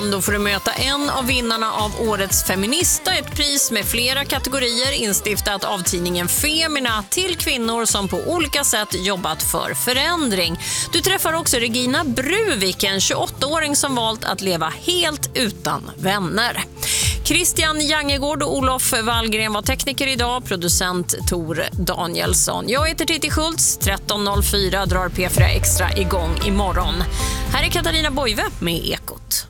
Då får du möta en av vinnarna av årets Feminista, ett pris med flera kategorier instiftat av tidningen Femina till kvinnor som på olika sätt jobbat för förändring. Du träffar också Regina Bruvik, en 28-åring som valt att leva helt utan vänner. Christian Jangegård och Olof Wallgren var tekniker idag, producent Tor Danielsson. Jag heter Titti Schultz, 13.04 drar P4 Extra igång imorgon. Här är Katarina Boive med Ekot.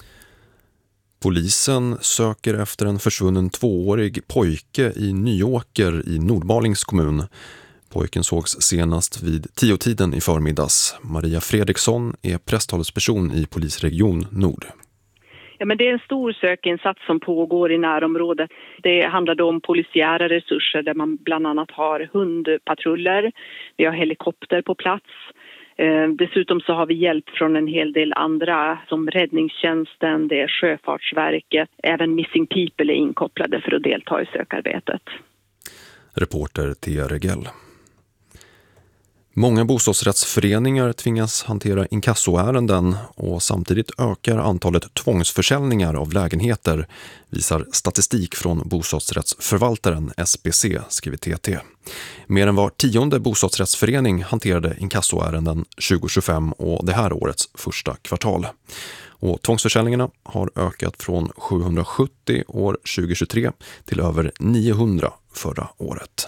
Polisen söker efter en försvunnen 2-årig pojke i Nyåker i Nordmalings kommun. Pojken sågs senast vid 10-tiden i förmiddags. Maria Fredriksson är presstalesperson i polisregion Nord. Ja, men det är en stor sökinsats som pågår i närområdet. Det handlar då om polisiära resurser där man bland annat har hundpatruller. Vi har helikopter på plats. Dessutom så har vi hjälp från en hel del andra som räddningstjänsten, det är Sjöfartsverket. Även Missing People är inkopplade för att delta i sökarbetet. Reporter Thea Regell. Många bostadsrättsföreningar tvingas hantera inkassoärenden och samtidigt ökar antalet tvångsförsäljningar av lägenheter, visar statistik från bostadsrättsförvaltaren SBC, skriver TT. Mer än var 10:e bostadsrättsförening hanterade inkassoärenden 2025 och det här årets första kvartal. Och tvångsförsäljningarna har ökat från 770 år 2023 till över 900 förra året.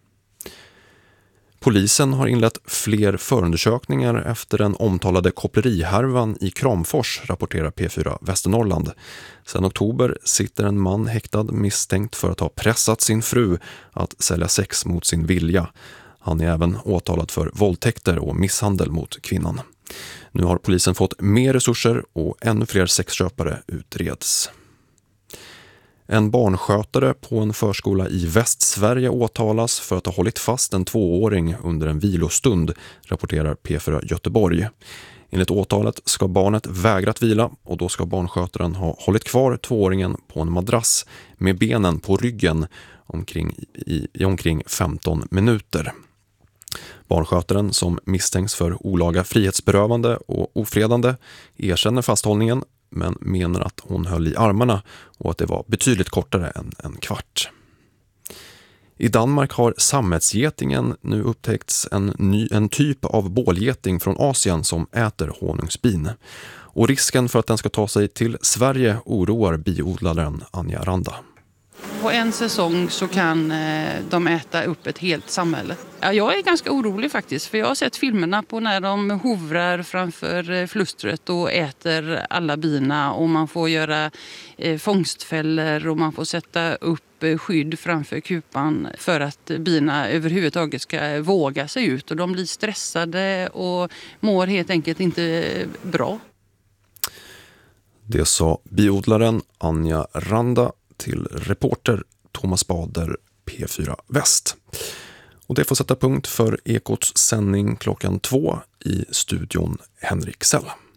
Polisen har inlett fler förundersökningar efter den omtalade koppleriharvan i Kramfors, rapporterar P4 Västernorrland. Sedan oktober sitter en man häktad misstänkt för att ha pressat sin fru att sälja sex mot sin vilja. Han är även åtalad för våldtäkter och misshandel mot kvinnan. Nu har polisen fått mer resurser och ännu fler sexköpare utreds. En barnskötare på en förskola i Västsverige åtalas för att ha hållit fast en 2-åring under en vilostund, rapporterar P4 Göteborg. Enligt åtalet ska barnet vägrat vila och då ska barnskötaren ha hållit kvar 2-åringen på en madrass med benen på ryggen i omkring 15 minuter. Barnskötaren, som misstänks för olaga frihetsberövande och ofredande, erkänner fasthållningen men menar att hon höll i armarna och att det var betydligt kortare än en kvart. I Danmark har sammetsgetingen nu upptäckts en typ av bålgeting från Asien som äter honungsbin. Och risken för att den ska ta sig till Sverige oroar biodlaren Anja Randa. På en säsong så kan de äta upp ett helt samhälle. Ja, jag är ganska orolig faktiskt, för jag har sett filmerna på när de hovrar framför flustret och äter alla bina, och man får göra fångstfällor och man får sätta upp skydd framför kupan för att bina överhuvudtaget ska våga sig ut, och de blir stressade och mår helt enkelt inte bra. Det sa biodlaren Anja Randa till reporter Thomas Bader, P4 Väst. Och det får sätta punkt för Ekots sändning klockan 2 i studion Henrik Sell.